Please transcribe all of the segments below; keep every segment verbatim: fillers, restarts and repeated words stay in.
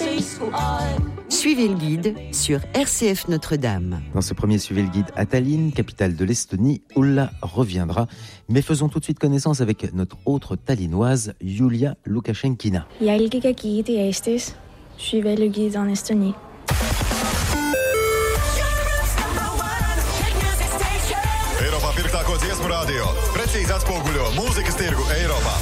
Suivez le guide sur R C F Notre-Dame. Dans ce premier Suivez le guide à Tallinn, capitale de l'Estonie, Ulla reviendra. Mais faisons tout de suite connaissance avec notre autre tallinnoise, Julia Lukaschenkina. Jälgige guide Eestis. Suivez le guide en Estonie. Eiropā pirktāko dziesmu radio. Precīzi atspoguļo mūzikas tirgu Eiropā.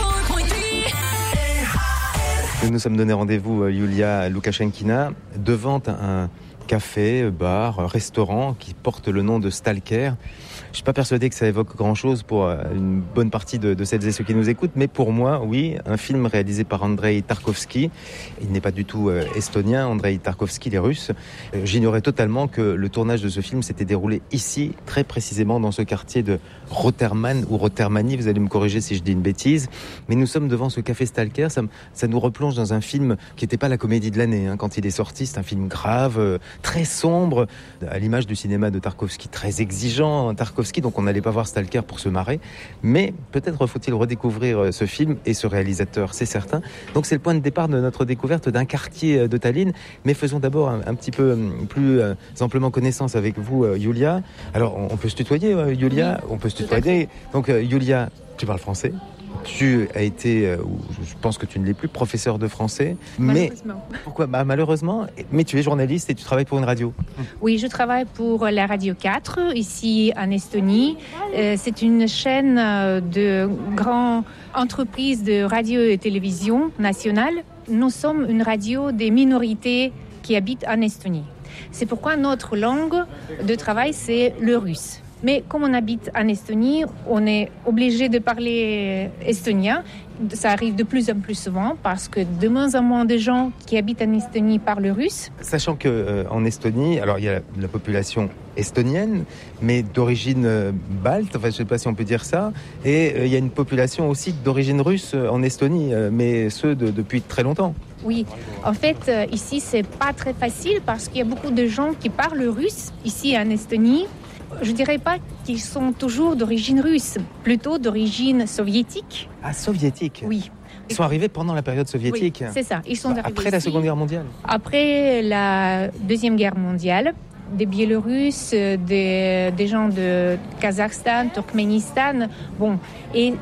Nous nous sommes donné rendez-vous, Julia Lukaschenkina, devant un café, bar, restaurant qui porte le nom de Stalker. Je ne suis pas persuadé que ça évoque grand-chose pour une bonne partie de, de celles et ceux qui nous écoutent, mais pour moi, oui, un film réalisé par Andrei Tarkovsky. Il n'est pas du tout euh, estonien, Andrei Tarkovsky, il est russe. Euh, j'ignorais totalement que le tournage de ce film s'était déroulé ici, très précisément dans ce quartier de Rotermann ou Rotermani, vous allez me corriger si je dis une bêtise. Mais nous sommes devant ce café Stalker, ça, ça nous replonge dans un film qui n'était pas la comédie de l'année. Hein, quand il est sorti, c'est un film grave, euh, très sombre, à l'image du cinéma de Tarkovsky, très exigeant. Tarkovsky, donc on n'allait pas voir Stalker pour se marrer, mais peut-être faut-il redécouvrir ce film et ce réalisateur, c'est certain. Donc c'est le point de départ de notre découverte d'un quartier de Tallinn, mais faisons d'abord un, un petit peu plus amplement connaissance avec vous, Julia. Alors on peut se tutoyer, Julia, oui, on peut se tutoyer. Donc Julia, tu parles français? Tu as été, ou je pense que tu ne l'es plus, professeur de français. Malheureusement. Mais pourquoi bah, malheureusement. Mais tu es journaliste et tu travailles pour une radio. Oui, je travaille pour la Radio quatre, ici en Estonie. Euh, c'est une chaîne de grandes entreprises de radio et télévision nationale. Nous sommes une radio des minorités qui habitent en Estonie. C'est pourquoi notre langue de travail, c'est le russe. Mais comme on habite en Estonie, on est obligé de parler estonien. Ça arrive de plus en plus souvent parce que de moins en moins de gens qui habitent en Estonie parlent russe. Sachant qu'en euh, Estonie, alors il y a la, la population estonienne, mais d'origine euh, balte, enfin je ne sais pas si on peut dire ça, et euh, il y a une population aussi d'origine russe en Estonie, euh, mais ceux de, depuis très longtemps. Oui, en fait, euh, ici, c'est pas très facile parce qu'il y a beaucoup de gens qui parlent russe ici en Estonie. Je ne dirais pas qu'ils sont toujours d'origine russe, plutôt d'origine soviétique. Ah, soviétique? Oui. Ils sont arrivés pendant la période soviétique? Oui, c'est ça. Ils sont arrivés après la ici, Seconde Guerre mondiale? Après la Deuxième Guerre mondiale, des Biélorusses, des, des gens de Kazakhstan, Turkménistan. Bon, et